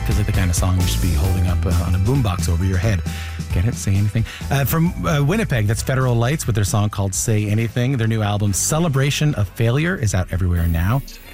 Feels like the kind of song you should be holding up on a boombox over your head. Get it? Say Anything. From Winnipeg, that's Federal Lights with their song called Say Anything. Their new album, Celebration of Failure, is out everywhere now.